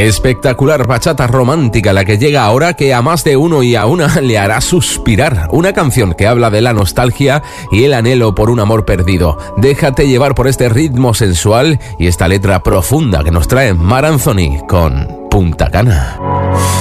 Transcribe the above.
Espectacular bachata romántica la que llega ahora, que a más de uno y a una le hará suspirar. Una canción que habla de la nostalgia y el anhelo por un amor perdido. Déjate llevar por este ritmo sensual y esta letra profunda que nos trae Mar Anthony con Punta Cana.